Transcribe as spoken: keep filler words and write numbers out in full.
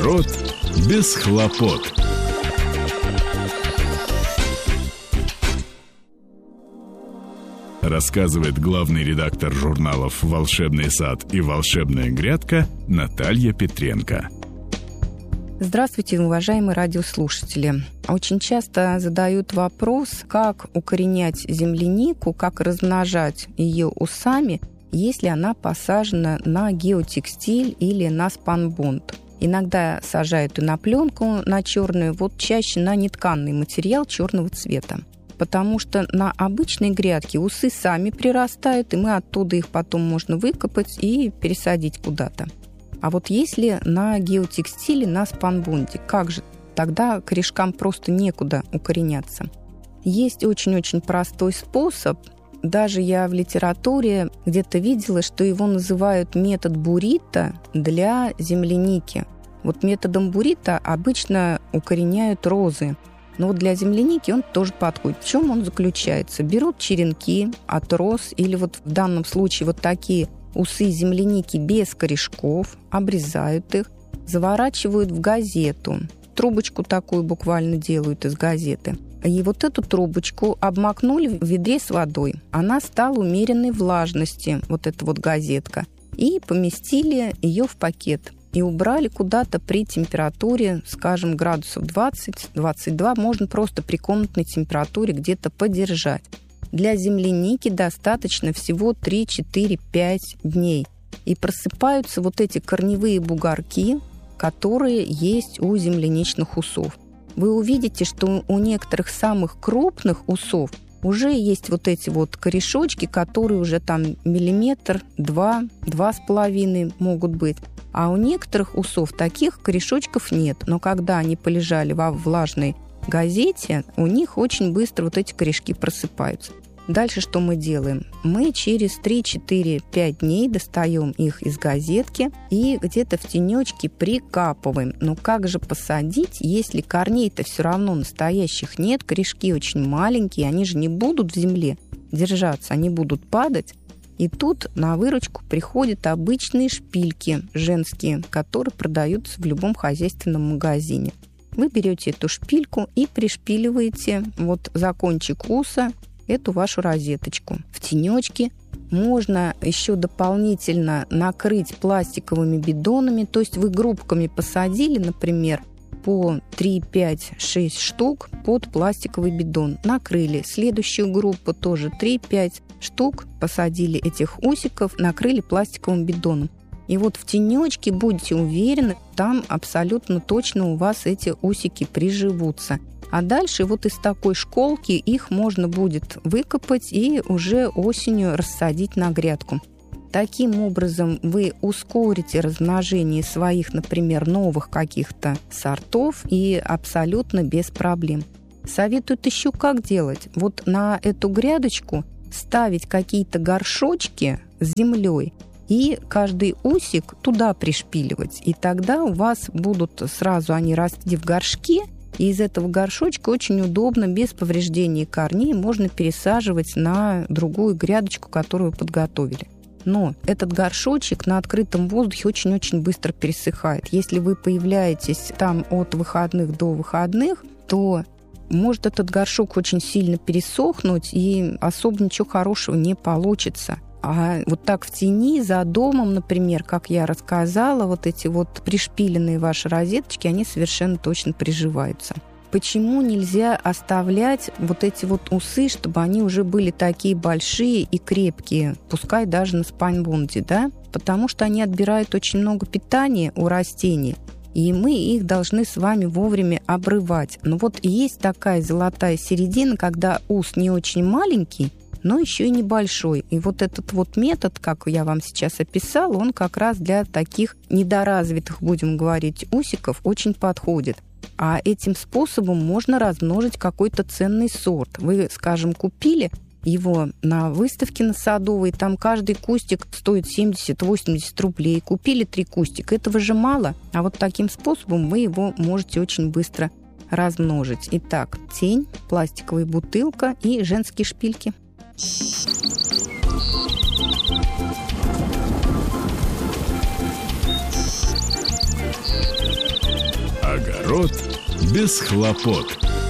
Огород без хлопот. Рассказывает главный редактор журналов «Волшебный сад» и «Волшебная грядка» Наталья Петренко. Здравствуйте, уважаемые радиослушатели. Очень часто задают вопрос, как укоренять землянику, как размножать ее усами, если она посажена на геотекстиль или на спанбонд. Иногда сажают и на пленку, на черную, вот чаще на нетканный материал черного цвета. Потому что на обычной грядке усы сами прирастают, и мы оттуда их потом можно выкопать и пересадить куда-то. А вот если на геотекстиле, на спанбонде, как же? Тогда корешкам просто некуда укореняться. Есть очень-очень простой способ. Даже я в литературе где-то видела, что его называют метод Бурито для земляники. Вот методом Бурито обычно укореняют розы. Но вот для земляники он тоже подходит. В чем он заключается? Берут черенки от роз или вот в данном случае вот такие усы земляники без корешков, обрезают их, заворачивают в газету. Трубочку такую буквально делают из газеты. И вот эту трубочку обмакнули в ведре с водой. Она стала умеренной влажности, вот эта вот газетка. И поместили ее в пакет. И убрали куда-то при температуре, скажем, градусов двадцать-двадцать два. Можно просто при комнатной температуре где-то подержать. Для земляники достаточно всего три-четыре-пять дней. И просыпаются вот эти корневые бугорки, которые есть у земляничных усов. Вы увидите, что у некоторых самых крупных усов уже есть вот эти вот корешочки, которые уже там миллиметр, два, два с половиной могут быть. А у некоторых усов таких корешочков нет. Но когда они полежали во влажной газете, у них очень быстро вот эти корешки просыпаются. Дальше что мы делаем? Мы через три-четыре-пять дней достаем их из газетки и где-то в тенечке прикапываем. Но как же посадить, если корней-то все равно настоящих нет, корешки очень маленькие, они же не будут в земле держаться, они будут падать. И тут на выручку приходят обычные шпильки женские, которые продаются в любом хозяйственном магазине. Вы берете эту шпильку и пришпиливаете вот за кончик уса эту вашу розеточку. В тенечке можно еще дополнительно накрыть пластиковыми бидонами, то есть вы группками посадили, например, по три, пять, шесть штук под пластиковый бидон. Накрыли. Следующую группу тоже три-пять штук посадили этих усиков, накрыли пластиковым бидоном. И вот в тенечке, будьте уверены, там абсолютно точно у вас эти усики приживутся. А дальше вот из такой школки их можно будет выкопать и уже осенью рассадить на грядку. Таким образом вы ускорите размножение своих, например, новых каких-то сортов и абсолютно без проблем. Советуют еще как делать. Вот на эту грядочку ставить какие-то горшочки с землей и каждый усик туда пришпиливать. И тогда у вас будут сразу они расти в горшке, и из этого горшочка очень удобно, без повреждений корней, можно пересаживать на другую грядочку, которую вы подготовили. Но этот горшочек на открытом воздухе очень-очень быстро пересыхает. Если вы появляетесь там от выходных до выходных, то может этот горшок очень сильно пересохнуть, и особо ничего хорошего не получится. А вот так в тени, за домом, например, как я рассказала, вот эти вот пришпиленные ваши розеточки, они совершенно точно приживаются. Почему нельзя оставлять вот эти вот усы, чтобы они уже были такие большие и крепкие, пускай даже на спанбонде, да? Потому что они отбирают очень много питания у растений, и мы их должны с вами вовремя обрывать. Но вот есть такая золотая середина, когда ус не очень маленький, но еще и небольшой. И вот этот вот метод, как я вам сейчас описала, он как раз для таких недоразвитых, будем говорить, усиков очень подходит. А этим способом можно размножить какой-то ценный сорт. Вы, скажем, купили его на выставке на Садовой, там каждый кустик стоит семьдесят-восемьдесят рублей. Купили три кустика, этого же мало. А вот таким способом вы его можете очень быстро размножить. Итак, тень, пластиковая бутылка и женские шпильки. Огород без хлопот.